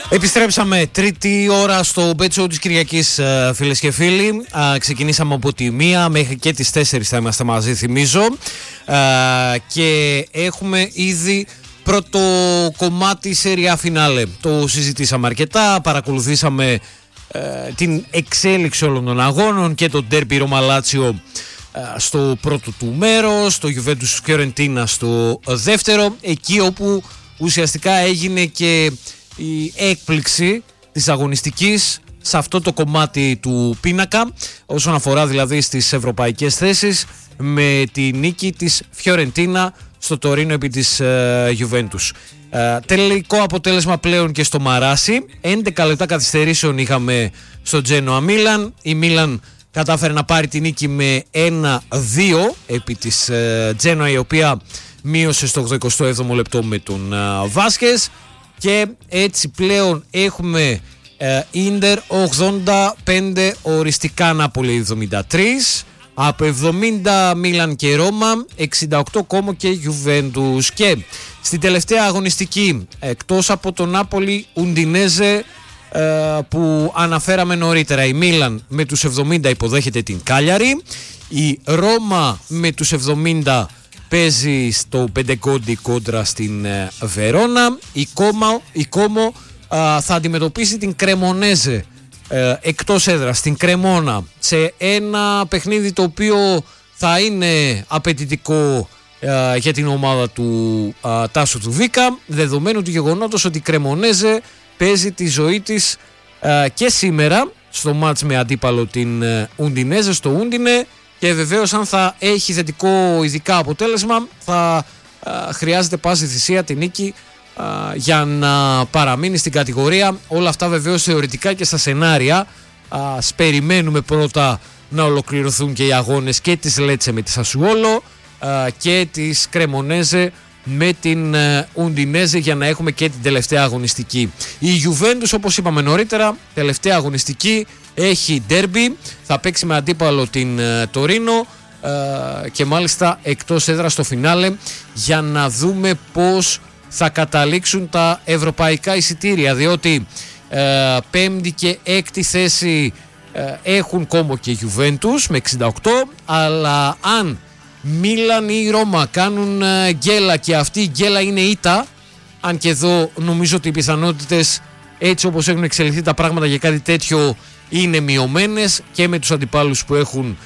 Επιστρέψαμε τρίτη ώρα στο Bet Show της Κυριακής, φίλες και φίλοι. Ξεκινήσαμε από τη 1 μέχρι και τις 4 θα είμαστε μαζί, θυμίζω. Και έχουμε ήδη πρώτο κομμάτι σεριά φινάλε. Το συζητήσαμε αρκετά, παρακολουθήσαμε την εξέλιξη όλων των αγώνων και το ντέρμπι Ρώμα Λάτσιο στο πρώτο του μέρος, το Juventus Fiorentina στο δεύτερο, εκεί όπου ουσιαστικά έγινε και η έκπληξη της αγωνιστικής σε αυτό το κομμάτι του πίνακα, όσον αφορά δηλαδή στις ευρωπαϊκές θέσεις, με τη νίκη της Φιωρεντίνα στο Τωρίνο επί της Juventus. Τελικό αποτέλεσμα πλέον και στο Μαράσι. 11 λεπτά καθυστερήσεων είχαμε στο Τζένοα Μίλαν. Η Μίλαν κατάφερε να πάρει τη νίκη με 1-2 επί της Τζένοα, η οποία μείωσε στο 87ο λεπτό με τον Βάσκες. Και έτσι πλέον έχουμε Ίντερ 85, οριστικά Νάπολη 73, από 70 Μίλαν και Ρώμα, 68 Κόμο και Γιουβέντους. Και στην τελευταία αγωνιστική, εκτός από τον Νάπολη, Ουντινέζε που αναφέραμε νωρίτερα, η Μίλαν με τους 70 υποδέχεται την Κάλιαρη, η Ρώμα με τους 70 παίζει στο Πεντεκόντι κόντρα στην Βερόνα. Η Κόμο θα αντιμετωπίσει την Κρεμονέζε εκτός έδρας στην Κρεμόνα, σε ένα παιχνίδι το οποίο θα είναι απαιτητικό για την ομάδα του Τάσου του Βίκα, δεδομένου του γεγονότος ότι η Κρεμονέζε παίζει τη ζωή της και σήμερα στο μάτς με αντίπαλο την Ουντινέζε στο Ούντινε. Και βεβαίως αν θα έχει θετικό ειδικά αποτέλεσμα θα χρειάζεται πάση θυσία τη νίκη για να παραμείνει στην κατηγορία. Όλα αυτά βεβαίως θεωρητικά και στα σενάρια. Ας περιμένουμε πρώτα να ολοκληρωθούν και οι αγώνες και της Λέτσε με τη Σασουόλο και της Κρεμονέζε με την Ουντινέζε, για να έχουμε και την τελευταία αγωνιστική. Η Juventus, όπως είπαμε νωρίτερα, τελευταία αγωνιστική, έχει ντέρμπι, θα παίξει με αντίπαλο την Τωρίνο και μάλιστα εκτός έδρα στο φινάλε, για να δούμε πώς θα καταλήξουν τα ευρωπαϊκά εισιτήρια, διότι πέμπτη και έκτη θέση έχουν Κόμο και Juventus με 68, αλλά αν Μίλαν ή Ρώμα κάνουν γκέλα και αυτή η γκέλα είναι ήττα, αν και εδώ νομίζω ότι οι πιθανότητες, έτσι όπως έχουν εξελιχθεί τα πράγματα για κάτι τέτοιο, είναι μειωμένες και με τους αντιπάλους που έχουν